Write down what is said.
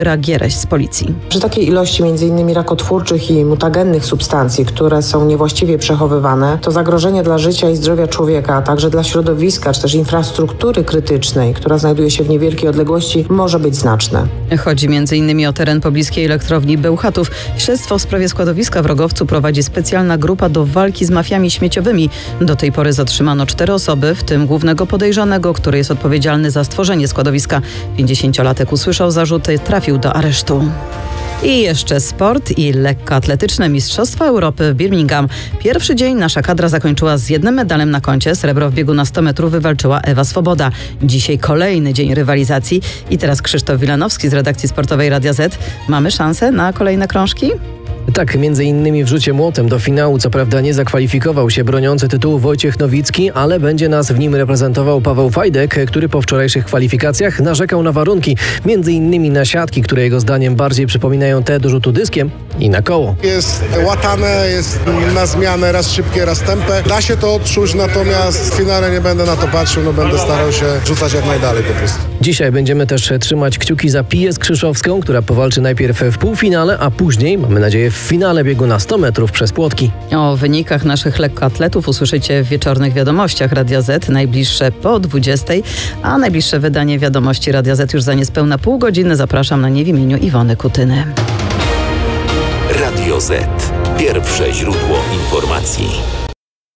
Giereś z Policji. Przy takiej ilości m.in. rakotwórczych i mutagennych substancji, które są niewłaściwie przechowywane, to zagrożenie dla życia i zdrowia człowieka, a także dla środowiska czy też infrastruktury krytycznej, która znajduje się w niewielkiej odległości, może być znaczne. Chodzi m.in. o teren pobliskiej elektrowni Bełchatów. Śledztwo w sprawie składowiska w Rogowcu prowadzi specjalna grupa do walki z mafiami śmieciowymi. Do tej pory zatrzymano 4 osoby, w tym głównego podejrzanego, który jest odpowiedzialny za stworzenie składowiska. 50-latek usłyszał zarzuty, trafił do aresztu. I jeszcze sport i lekkoatletyczne Mistrzostwa Europy w Birmingham. Pierwszy dzień nasza kadra zakończyła z 1 medalem na koncie. Srebro w biegu na 100 metrów wywalczyła Ewa Swoboda. Dzisiaj kolejny dzień rywalizacji. I teraz Krzysztof Wilanowski z redakcji sportowej Radia Z. Mamy szansę na kolejne krążki? Tak, między innymi w rzucie młotem do finału. Co prawda nie zakwalifikował się broniący tytułu Wojciech Nowicki, ale będzie nas w nim reprezentował Paweł Fajdek, który po wczorajszych kwalifikacjach narzekał na warunki. Między innymi na siatki, które jego zdaniem bardziej przypominają te do rzutu dyskiem i na koło. Jest łatane, jest na zmianę, raz szybkie, raz tępe. Da się to odczuć, natomiast w finale nie będę na to patrzył, będę starał się rzucać jak najdalej po prostu. Dzisiaj będziemy też trzymać kciuki za Piję Skrzyszowską, która powalczy najpierw w półfinale, a później, mamy nadzieję, w finale biegu na 100 metrów przez płotki. O wynikach naszych lekkoatletów usłyszycie w wieczornych wiadomościach Radia Z, najbliższe po 20, a najbliższe wydanie wiadomości Radia Z już za niespełna pół godziny. Zapraszam na nie w imieniu Iwony Kutyny. Radio Z. Pierwsze źródło informacji.